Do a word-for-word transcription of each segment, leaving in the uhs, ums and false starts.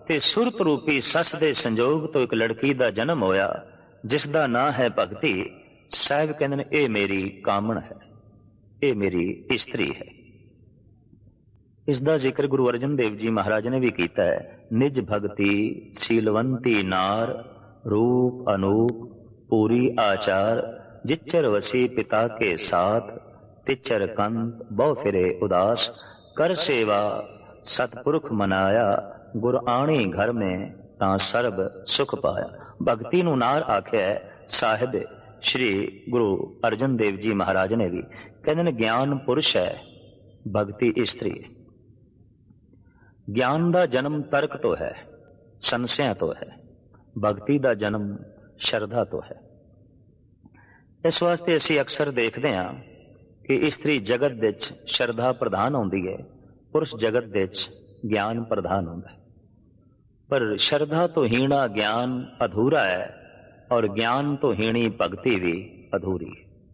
ते सुरत रूपी सस दे संजोग तो एक लड़की दा जन्म होया जिस दा नां है भगती। साहिब कहंदे ने ये मेरी कामण है, ये मेरी इस्त्री है। इसका जिक्र गुरु अर्जन देव जी महाराज ने भी किया है। निज भगती सीलवंती नार, रूप अनूप पूरी आचार, जिच्चर वसी पिता के साथ, तिचर कंत बहु फिरे उदास, कर सेवा सतपुरख मनाया, गुर आणी घर में ता सर्ब सुख पाया। भगती नूं नार आख्या है साहिब श्री गुरु अर्जन देव जी महाराज ने भी। कहते हैं ज्ञान पुरुष है, भगती इस्त्री है। ज्ञान का जन्म तर्क तो है, संशय तो है, भगती का जन्म श्रद्धा तो है। इस वास्ते असी अक्सर देखते हैं कि इस्त्री जगत विच श्रद्धा प्रधान होंदी है, पुरुष जगत विच ज्ञान प्रधान होंदा है। पर श्रद्धा तो हीणा ज्ञान अधूरा है और ज्ञान तो हीणी भगती भी अधूरी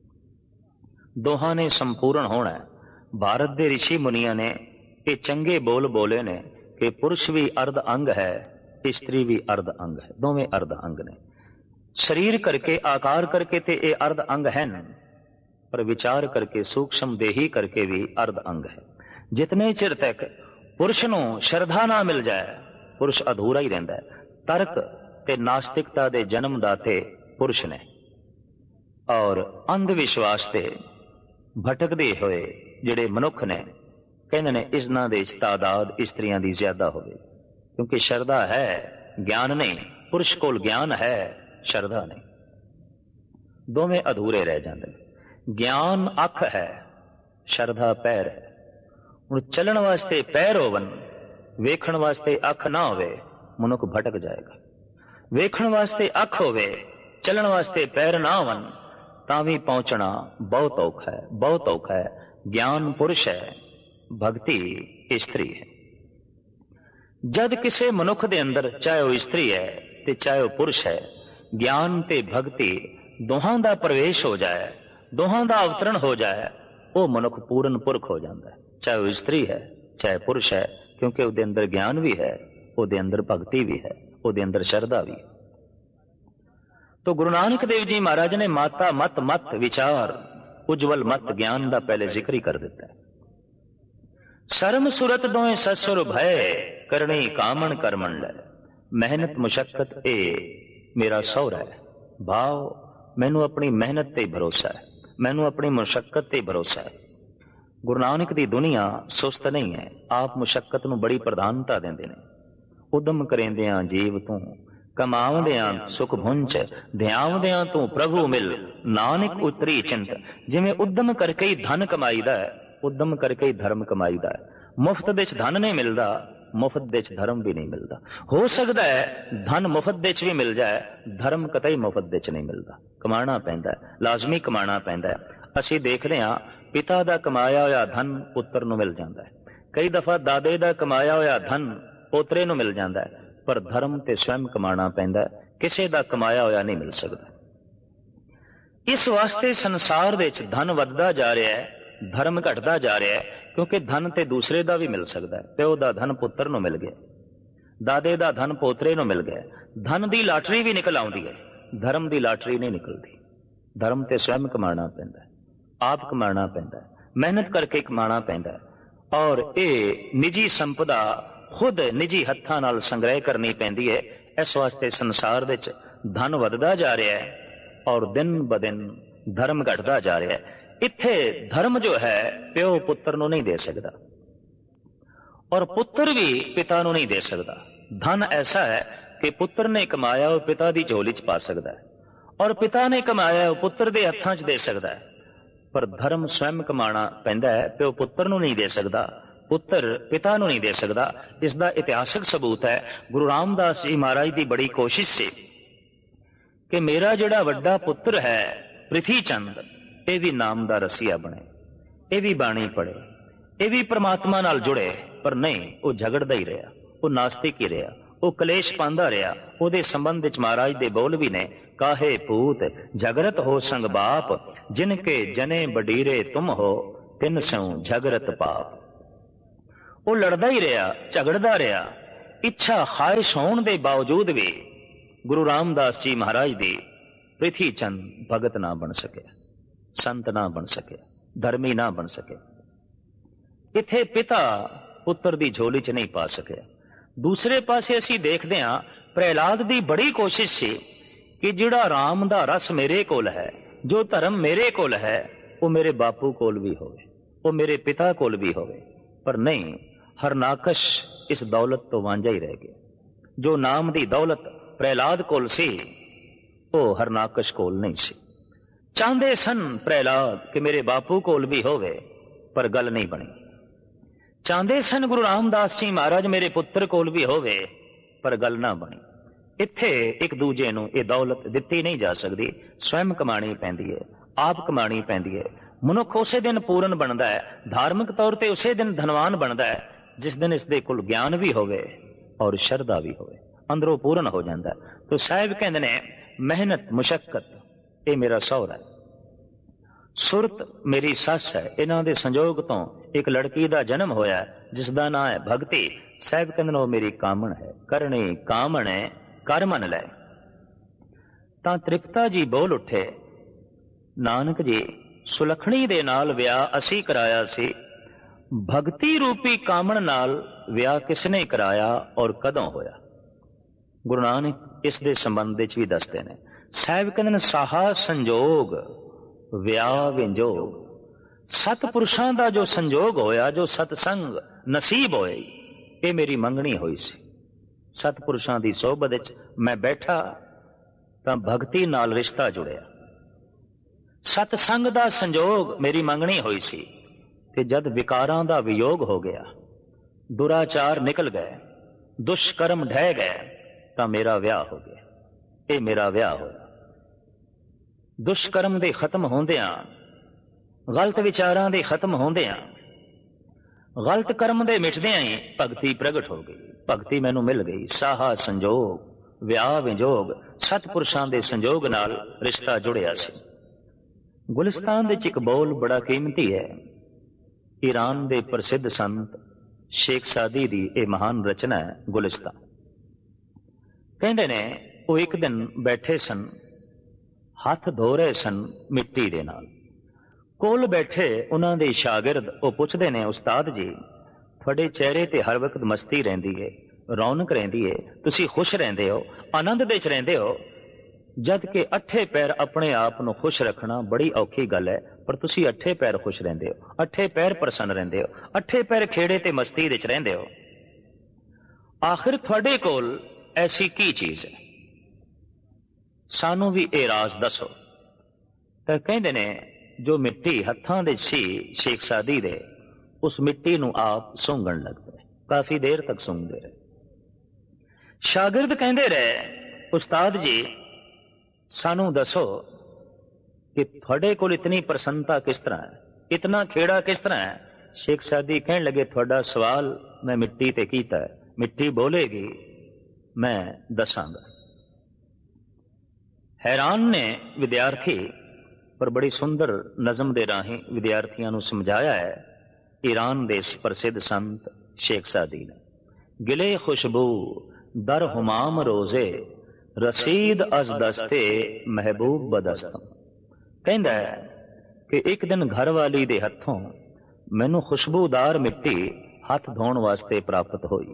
है। दोहां ने संपूर्ण होना है। भारत के ऋषि मुनिया ने ये चंगे बोल बोले ने कि पुरुष भी अर्ध अंग है, स्त्री भी अर्ध अंग है, दोवें अर्ध अंग ने। शरीर करके आकार करके ते ये अर्ध अंग है न, पर विचार करके सूक्ष्म देही करके भी अर्ध अंग है। जितने चिर तक पुरुष नूं श्रद्धा ना मिल जाए पुरुष अधूरा ही रहिंदा है। तर्क ते नास्तिकता दे जन्म दाते पुरुष ने और अंध विश्वास ते भटकदे होए जिहड़े मनुख ने कहंदे ने इन्हां दे तादाद इस्त्रियां दी ज्यादा होवे, क्योंकि श्रद्धा है ज्ञान नहीं। पुरुष कोल ज्ञान है, श्रद्धा नहीं, दोवें अधूरे रह जाते। ज्ञान अख है, श्रद्धा पैर है। हुण चलण वास्ते पैर होवन, वेखण वास्ते अख ना होवे, मनुख भटक जाएगा। वेखण वास्ते अख होवे, चलण वास्ते पैर ना होवन, तां भी पहुंचना बहुत औखा है, बहुत औखा है। ज्ञान पुरुष है, भक्ति स्त्री है। जद किसी मनुख दे अंदर चाहे वह स्त्री है ते चाहे वह पुरुष है, ज्ञान ते भक्ति दोहां दा प्रवेश हो जाए, दोहां दा अवतरण हो जाए, वो मनुख पूर्ण पुरख हो जाता है। चाहे वह स्त्री है चाहे पुरुष है, क्योंकि उसके अंदर ज्ञान भी है, उसके अंदर भक्ति भी है, उसके अंदर श्रद्धा भी है। तो गुरु नानक देव जी महाराज ने माता मत मत विचार उज्जवल मत ज्ञान का पहले जिक्र ही कर दिता है। शर्म सुरत दोए ससुर भय, करनी कामन करमन लै, मेहनत मुशक्कत ए मेरा सौरा है। भाव मैनू अपनी मेहनत ते भरोसा है, मैनू अपनी मुशक्कत ते भरोसा है। गुरु नानक दी दुनिया सुस्त नहीं है, आप मुशक्कत नू बड़ी प्रधानता देंदे ने। उदम करेंदियां जीव तू, कमाउंदियां सुख भुंच, ध्यावदियां तू प्रभु मिल, नानक उतरी चिंत। जिवें उदम करके ही धन कमाईदा है, उदम करके ही धर्म कमाईदा है। मुफ्त विच धन नहीं मिलता, मुफ्त विच धर्म भी नहीं मिलता। हो सकता है धन मुफ्त विच भी मिल जाए, धर्म कतई मुफ्त विच नहीं मिलता, कमाना पैंदा है, लाजमी कमाना पैंदा है। असीं देखदे हां पिता दा कमाया होया धन पुत्र नूं मिल जांदा है, कई दफा दादे दा कमाया होया धन पोतरे नूं मिल जांदा है, पर धर्म ते स्वयं कमाना पैंदा है, किसी दा कमाया होया नहीं मिल सकता। इस वास्ते संसार दे विच धन वधदा जा रहा है, धर्म घटदा जा रहा है, क्योंकि धन ते दूसरे दा भी मिल सकता है। प्यो दा धन पुत्र नूं मिल गया, दादे दा धन पोतरे नूं मिल गया। धन दी लाटरी भी निकल आउंदी है, धर्म दी लाटरी नहीं निकलती। धर्म ते स्वयं कमाना पैंदा है, आप कमाना पैंदा है, मेहनत करके कमाना पैंदा है। और ये निजी संपदा खुद निजी हत्थां नाल संग्रह करनी पैंदी है। इस वास्ते संसार दे विच धन वधदा जा रहा है और दिन ब दिन धर्म घटदा जा रहा है। इत्थे धर्म जो है प्यो पुत्र नूं नहीं दे सकता और पुत्र भी पिता नूं नहीं दे सकता। धन ऐसा है कि पुत्र ने कमाया वो पिता दी झोली च पा सकता है, और पिता ने कमाया वो पुत्र दे हत्थां च दे सकता है। पर धर्म स्वयं कमाना पैंदा है, प्यो पुत्र नूं नहीं दे सकता, पुत्र पिता नूं नहीं दे सकता। इसका इतिहासक सबूत है गुरु रामदास जी महाराज की बड़ी कोशिश से कि मेरा जिहड़ा वड्डा पुत्र है पृथ्वी चंद, ये भी नाम दा रसिया बने, ये भी बाणी पढ़े, ये भी परमात्मा नाल जुड़े। पर नहीं, वो झगड़दा ही रहा, वो नास्तिक ही रहा, वो कलेश पांदा रहा। उहदे संबंध विच महाराज दे बोल भी ने, काहे पूत झगरत हो संग बाप, जिनके जने बडीरे तुम हो, तिन सौ झगरत पाप। वो लड़दा ही रहा, झगड़दा रहा, ਇੱਛਾ ਖਾਹਿਸ਼ ਹੋਣ ਦੇ ਬਾਵਜੂਦ ਵੀ ਗੁਰੂ ਰਾਮਦਾਸ ਜੀ ਮਹਾਰਾਜ ਦੀ ਪ੍ਰਿਥੀ ਚੰਦ ਭਗਤ ਨਾ ਬਣ ਸਕਿਆ, ਸੰਤ ਨਾ ਬਣ ਸਕਿਆ, ਧਰਮੀ ਨਾ ਬਣ ਸਕਿਆ। ਇੱਥੇ ਪਿਤਾ ਪੁੱਤਰ ਦੀ ਝੋਲੀ 'ਚ ਨਹੀਂ ਪਾ ਸਕਿਆ। ਦੂਸਰੇ ਪਾਸੇ ਅਸੀਂ ਦੇਖਦੇ ਹਾਂ ਪ੍ਰਹਿਲਾਦ ਦੀ ਬੜੀ ਕੋਸ਼ਿਸ਼ ਸੀ ਕਿ ਜਿਹੜਾ ਰਾਮ ਦਾ ਰਸ ਮੇਰੇ ਕੋਲ ਹੈ, ਜੋ ਧਰਮ ਮੇਰੇ ਕੋਲ ਹੈ, ਉਹ ਮੇਰੇ ਬਾਪੂ ਕੋਲ ਵੀ ਹੋਵੇ, ਉਹ ਮੇਰੇ ਪਿਤਾ ਕੋਲ ਵੀ ਹੋਵੇ। ਪਰ ਨਹੀਂ, ਹਰਨਾਕਸ਼ ਇਸ ਦੌਲਤ ਤੋਂ ਵਾਂਝਾ ਹੀ ਰਹਿ ਗਿਆ। ਜੋ ਨਾਮ ਦੀ ਦੌਲਤ ਪ੍ਰਹਿਲਾਦ ਕੋਲ ਸੀ, ਉਹ ਹਰਨਾਕਸ਼ ਕੋਲ ਨਹੀਂ ਸੀ। ਚਾਹੁੰਦੇ ਸਨ ਪ੍ਰਹਿਲਾਦ ਕਿ ਮੇਰੇ ਬਾਪੂ ਕੋਲ ਵੀ ਹੋਵੇ, ਪਰ ਗੱਲ ਨਹੀਂ ਬਣੀ। ਚਾਹੁੰਦੇ ਸਨ ਗੁਰੂ ਰਾਮਦਾਸ ਜੀ ਮਹਾਰਾਜ ਮੇਰੇ ਪੁੱਤਰ ਕੋਲ ਵੀ ਹੋਵੇ, ਪਰ ਗੱਲ ਨਾ ਬਣੀ। ਇੱਥੇ ਇੱਕ ਦੂਜੇ ਨੂੰ ਇਹ ਦੌਲਤ ਦਿੱਤੀ ਨਹੀਂ ਜਾ ਸਕਦੀ, ਸਵੈਮ ਕਮਾਣੀ ਪੈਂਦੀ ਹੈ, ਆਪ ਕਮਾਣੀ ਪੈਂਦੀ ਹੈ। ਮਨੁੱਖ ਉਸੇ ਦਿਨ ਪੂਰਨ ਬਣਦਾ ਹੈ, ਧਾਰਮਿਕ ਤੌਰ ਤੇ ਉਸੇ ਦਿਨ ਧਨਵਾਨ ਬਣਦਾ ਹੈ ਜਿਸ ਦਿਨ ਇਸ ਦੇ ਕੋਲ ਗਿਆਨ ਵੀ ਹੋਵੇ ਔਰ ਸ਼ਰਧਾ ਵੀ ਹੋਵੇ, ਅੰਦਰੋਂ ਪੂਰਨ ਹੋ ਜਾਂਦਾ। ਤੋ ਸਾਹਿਬ ਕਹਿੰਦੇ ਨੇ ਮਿਹਨਤ ਮੁਸ਼ੱਕਤ ਇਹ ਮੇਰਾ ਸਹੁਰਾ ਹੈ, ਸੁਰਤ ਮੇਰੀ ਸੱਸ ਹੈ। ਇਹਨਾਂ ਦੇ ਸੰਜੋਗ ਤੋਂ ਇੱਕ ਲੜਕੀ ਦਾ ਜਨਮ ਹੋਇਆ ਜਿਸ ਦਾ ਨਾਂ ਹੈ ਭਗਤੀ। ਸਾਹਿਬ ਕਹਿੰਦੇ ਨੇ ਉਹ ਮੇਰੀ ਕਾਮਣ ਹੈ, ਕਰਨੀ ਕਾਮਣ ਹੈ, ਕਰ ਮੰਨ ਲੈ। ਤਾਂ ਤ੍ਰਿਪਤਾ ਜੀ ਬੋਲ ਉੱਠੇ, ਨਾਨਕ ਜੀ ਸੁਲੱਖਣੀ ਦੇ ਨਾਲ ਵਿਆਹ ਅਸੀਂ ਕਰਾਇਆ ਸੀ, ਭਗਤੀ ਰੂਪੀ ਕਾਮਣ ਨਾਲ ਵਿਆਹ ਕਿਸਨੇ ਕਰਾਇਆ ਔਰ ਕਦੋਂ ਹੋਇਆ? ਗੁਰੂ ਨਾਨਕ ਇਸ ਦੇ ਸੰਬੰਧ ਵਿੱਚ ਵੀ ਦੱਸਦੇ ਨੇ। ਸਾਹਿਬ ਕਹਿੰਦੇ ਨੇ ਸਾਹਾ ਸੰਜੋਗ ਵਿਆਹ ਵਿੰਜੋਗ। ਸਤਪੁਰਸ਼ਾਂ ਦਾ ਜੋ ਸੰਜੋਗ ਹੋਇਆ, ਜੋ ਸਤਸੰਗ ਨਸੀਬ ਹੋਏ, ਇਹ ਮੇਰੀ ਮੰਗਣੀ ਹੋਈ ਸੀ। ਸਤਪੁਰਸ਼ਾਂ ਦੀ ਸੋਭਤ ਵਿੱਚ ਮੈਂ ਬੈਠਾ ਤਾਂ ਭਗਤੀ ਨਾਲ ਰਿਸ਼ਤਾ ਜੁੜਿਆ। ਸਤਸੰਗ ਦਾ ਸੰਜੋਗ ਮੇਰੀ ਮੰਗਣੀ ਹੋਈ ਸੀ ਤੇ ਜਦ ਵਿਕਾਰਾਂ ਦਾ ਵਿਯੋਗ ਹੋ ਗਿਆ, ਦੁਰਾਚਾਰ ਨਿਕਲ ਗਏ, ਦੁਸ਼ਕਰਮ ਢਹਿ ਗਏ, ਤਾਂ ਮੇਰਾ ਵਿਆਹ ਹੋ ਗਿਆ। ਇਹ ਮੇਰਾ ਵਿਆਹ ਹੋਇਆ। ਦੁਸ਼ਕਰਮ ਦੇ ਖਤਮ ਹੁੰਦਿਆਂ, ਗਲਤ ਵਿਚਾਰਾਂ ਦੇ ਖਤਮ ਹੁੰਦਿਆਂ, ਗਲਤ ਕਰਮ ਦੇ ਮਿਟਦਿਆਂ ਹੀ ਭਗਤੀ ਪ੍ਰਗਟ ਹੋ ਗਈ। ਭਗਤੀ ਮੈਨੂੰ ਮਿਲ ਗਈ। ਸਾਹਾ ਸੰਜੋਗ ਵਿਆਹ ਵਿਜੋਗ, ਸਤਪੁਰਸ਼ਾਂ ਦੇ ਸੰਜੋਗ ਨਾਲ ਰਿਸ਼ਤਾ ਜੁੜਿਆ ਸੀ। ਗੁਲਿਸਤਾਨ ਵਿੱਚ ਇੱਕ ਬੋਲ ਬੜਾ ਕੀਮਤੀ ਹੈ। ਈਰਾਨ ਦੇ ਪ੍ਰਸਿੱਧ ਸੰਤ ਸ਼ੇਖ ਸਾਦੀ ਦੀ ਇਹ ਮਹਾਨ ਰਚਨਾ ਹੈ ਗੁਲਿਸਤਾਨ। ਕਹਿੰਦੇ ਨੇ ਉਹ ਇੱਕ ਦਿਨ ਬੈਠੇ ਸਨ, ਹੱਥ ਧੋ ਰਹੇ ਸਨ ਮਿੱਟੀ ਦੇ ਨਾਲ। ਕੋਲ ਬੈਠੇ ਉਹਨਾਂ ਦੇ ਸ਼ਾਗਿਰਦ ਉਹ ਪੁੱਛਦੇ ਨੇ, ਉਸਤਾਦ ਜੀ ਤੁਹਾਡੇ ਚਿਹਰੇ ਤੇ ਹਰ ਵਕਤ ਮਸਤੀ ਰਹਿੰਦੀ ਹੈ, ਰੌਣਕ ਰਹਿੰਦੀ ਹੈ, ਤੁਸੀਂ ਖੁਸ਼ ਰਹਿੰਦੇ ਹੋ, ਆਨੰਦ ਵਿੱਚ ਰਹਿੰਦੇ ਹੋ, ਜਦ ਕਿ ਅੱਠੇ ਪੈਰ ਆਪਣੇ ਆਪ ਨੂੰ ਖੁਸ਼ ਰੱਖਣਾ ਬੜੀ ਔਖੀ ਗੱਲ ਹੈ, ਪਰ ਤੁਸੀਂ ਅੱਠੇ ਪੈਰ ਖੁਸ਼ ਰਹਿੰਦੇ ਹੋ, ਅੱਠੇ ਪੈਰ ਪ੍ਰਸੰਨ ਰਹਿੰਦੇ ਹੋ, ਅੱਠੇ ਪੈਰ ਖੇੜੇ ਤੇ ਮਸਤੀ ਵਿੱਚ ਰਹਿੰਦੇ ਹੋ। ਆਖਿਰ ਤੁਹਾਡੇ ਕੋਲ ਐਸੀ ਕੀ ਚੀਜ਼ ਹੈ? ਸਾਨੂੰ ਵੀ ਇਹ ਰਾਜ਼ ਦੱਸੋ। ਤਾਂ ਕਹਿੰਦੇ ਨੇ ਜੋ ਮਿੱਟੀ ਹੱਥਾਂ ਦੇ ਸੀ ਸ਼ੇਖ ਸਾਦੀ ਦੇ, ਉਸ ਮਿੱਟੀ ਨੂੰ ਆਪ ਸੁੰਘਣ ਲੱਗ ਪਏ। ਕਾਫੀ ਦੇਰ ਤੱਕ ਸੁੰਘਦੇ ਰਹੇ। ਸ਼ਾਗਿਰਦ ਕਹਿੰਦੇ ਰਹੇ, ਉਸਤਾਦ ਜੀ ਸਾਨੂੰ ਦੱਸੋ ਕਿ ਤੁਹਾਡੇ ਕੋਲ ਇਤਨੀ ਪ੍ਰਸੰਨਤਾ ਕਿਸ ਤਰ੍ਹਾਂ ਹੈ, ਇਤਨਾ ਖੇੜਾ ਕਿਸ ਤਰ੍ਹਾਂ ਹੈ? ਸ਼ੇਖ ਸਾਦੀ ਕਹਿਣ ਲੱਗੇ, ਤੁਹਾਡਾ ਸਵਾਲ ਮੈਂ ਮਿੱਟੀ ਤੇ ਕੀਤਾ ਹੈ, ਮਿੱਟੀ ਬੋਲੇਗੀ, ਮੈਂ ਦੱਸਾਂਗਾ। ਹੈਰਾਨ ਨੇ ਵਿਦਿਆਰਥੀ, ਪਰ ਬੜੀ ਸੁੰਦਰ ਨਜ਼ਮ ਦੇ ਰਾਹੀਂ ਵਿਦਿਆਰਥੀਆਂ ਨੂੰ ਸਮਝਾਇਆ ਹੈ ਈਰਾਨ ਦੇ ਇਸ ਪ੍ਰਸਿੱਧ ਸੰਤ ਸ਼ੇਖ ਸਾਦੀ ਨੇ। ਗਿਲੇ ਖੁਸ਼ਬੂ ਦਰ ਹੁਮਾਮ ਰੋਜ਼ੇ, ਰਸੀਦ ਅਜ਼ ਦਸਤੇ ਮਹਿਬੂਬ ਬਦਸਤਮ। ਕਹਿੰਦਾ ਹੈ ਕਿ ਇੱਕ ਦਿਨ ਘਰ ਵਾਲੀ ਦੇ ਹੱਥੋਂ ਮੈਨੂੰ ਖੁਸ਼ਬੂਦਾਰ ਮਿੱਟੀ ਹੱਥ ਧੋਣ ਵਾਸਤੇ ਪ੍ਰਾਪਤ ਹੋਈ।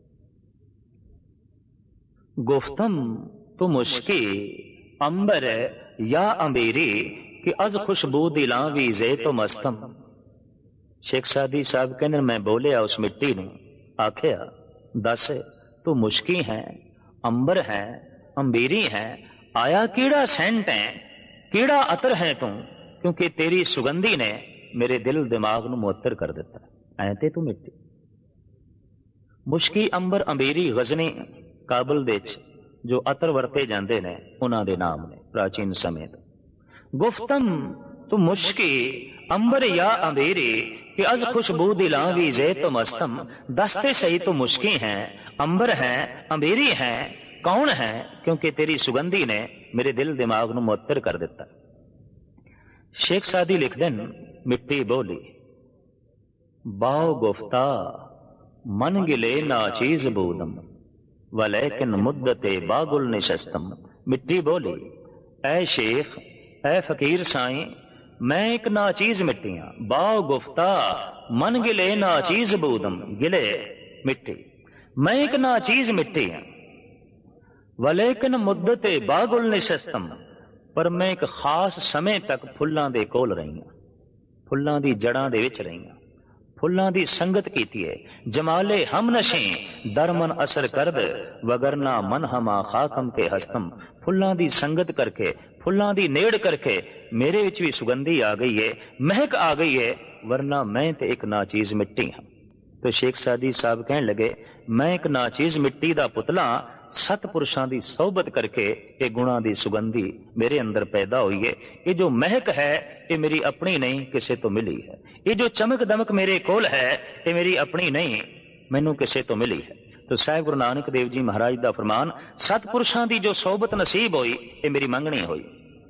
ਗੁਫਤਮ ਤੂੰ ਮੁਸ਼ਕੀ ਅੰਬਰ या अंबेरी कि अज खुशबू दिलां भी जे तो मस्तम। शेख सादी साहब कहने मैं बोलिया उस मिट्टी नूं, आखिया दस तू मुश्की है, अंबर है, अंबेरी है, आया कीड़ा सेंट है, कीड़ा अतर है तू, क्योंकि तेरी सुगंधी ने मेरे दिल दिमाग नूं मुअत्तर कर दिता। ऐ ते तू मिट्टी। मुश्की अंबर अंबेरी गजनी काबल दे जो अतर वरते जाते ने उन्हां दे नाम ने प्राचीन समय तो। गुफ्तम तू मुश्की अंबर या अंबेरी कि अज खुशबू दिलां भी जे तो मस्तम। दसते सही तो मुश्की है, अंबर है, अंबेरी है, कौन है? क्योंकि तेरी सुगंधी ने मेरे दिल दिमाग नूं मुअत्तर कर दिता। शेख सादी लिख देन, मिट्टी बोली बाओ गुफ्ता मन गिले ना चीज बूदम। वलैकिन मुद्दते बागुल निशस्तम। मिट्टी बोली, ऐ शेख, ऐ फकीर साईं, मैं एक नाचीज मिट्टी हाँ। बाओ गुफ्ता मन गिले नाचीज बूदम। गिले मिट्टी, मैं एक नाचीज मिट्टी हाँ। वलैकिन मुद्दते बागुल निशस्तम, पर मैं एक खास समय तक फुल्लां दे कोल रही हाँ, फुल्लां दी जड़ां दे विच रही हाँ, फुल्लां दी संगत कीती है। जमाले हम नशे दरमन असर करद, वगरना मन हमा खाकम के हस्तम। फुल्लां दी संगत करके, फुल्लां दी नेड़ करके मेरे विच भी सुगंधी आ गई है, महक आ गई है, वरना मैं ते एक नाचीज मिट्टी हाँ। तो शेख सादी साहब कहने लगे, मैं एक नाचीज मिट्टी दा पुतला, सतपुरुषां दी सोहबत करके ये गुणा दी सुगंधी मेरे अंदर पैदा हुई है। ये जो महक है ये मेरी अपनी नहीं, किसे तो मिली है। ये जो चमक दमक मेरे कोल है ये मेरी अपनी नहीं, मैनू किसे तो मिली है। तो साहिब गुरु नानक देव जी महाराज दा फरमान, सतपुरुषां दी जो सोहबत नसीब हुई ये मेरी मंगनी हुई,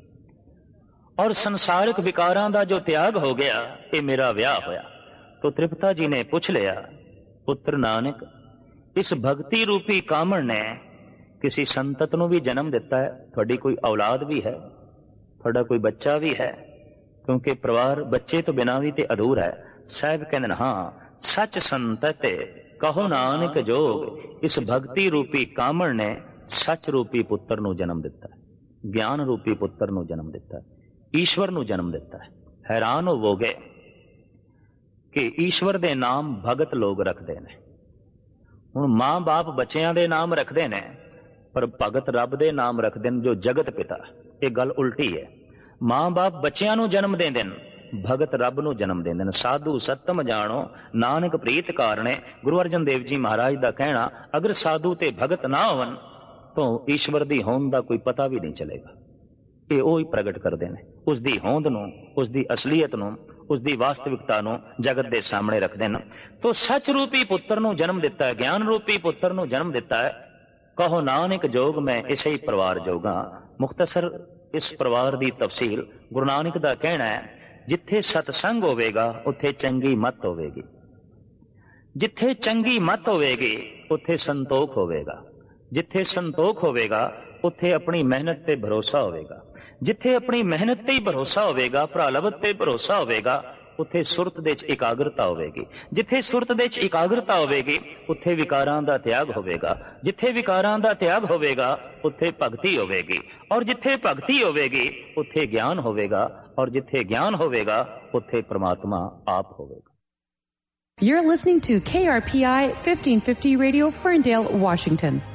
और संसारिक विकारां दा जो त्याग हो गया ये मेरा विआह होया। तो त्रिपता जी ने पूछ लिया, पुत्र नानक, इस भक्ति रूपी कामण ने किसी संतत नूं भी जन्म दिता है? थोड़ी कोई औलाद भी है, थोड़ा कोई बच्चा भी है? क्योंकि परिवार बच्चे तो बिना भी ते अधूरा है। साहब कहते हाँ, सच संतत कहो नानक जोग, इस भक्ति रूपी कामण ने सच रूपी पुत्र नूं जन्म दिता है, ज्ञान रूपी पुत्र नूं जन्म दिता है, ईश्वर नूं जन्म दिता है। हैरान होवोगे कि ईश्वर दे नाम भगत लोग रखते हैं। हुण मां बाप बच्चियां दे नाम रखते हैं, पर भगत रब दे नाम रखते हैं जो जगत पिता। ये गल उल्टी है। मां बाप बच्चियां नूं जन्म देंदे ने, भगत रब नूं जन्म देंदे ने। साधु सतम जानो नानक प्रीत कारणे। गुरु अर्जन देव जी महाराज दा कहना, अगर साधु ते भगत ना होवन तो ईश्वर दी होंद दा कोई पता भी नहीं चलेगा। ये ओही प्रगट करते हैं, उसकी होंद नूं, उसकी असलीयत नूं, उसकी वास्तविकता नूं जगत दे सामने रखते हैं। तो सच रूपी पुत्र नूं जन्म दिता है, ज्ञान रूपी पुत्र नूं जन्म दिता है। कहो नानक जोग, मैं इसे ही परिवार जोगा। मुख्तसर इस परिवार की तफसील गुरु नानक दा कहना है, जिथे सतसंग होवेगा उत्थे चंगी मत होवेगी, जिथे चंगी मत होवेगी उत्थे संतोख होवेगा, जिथे संतोख होवेगा उत्थे अपनी मेहनत ते भरोसा होवेगा, जिथे अपनी मेहनत ते ही भरोसा होवेगा, भरालवत ते भरोसा होवेगा, उत्थे सुरत दे च एकाग्रता होवेगी, जिथे सुरत दे च एकाग्रता होवेगी उत्थे विकारां दा त्याग होवेगा, जिथे विकारां दा त्याग होवेगा उत्थे भगती होवेगी, और जिथे भगती होवेगी उत्थे ज्ञान होवेगा, और जिथे ज्ञान होवेगा उत्थे परमात्मा आप होवेगा। You're listening to K R P I fifteen fifty Radio, Ferndale, Washington.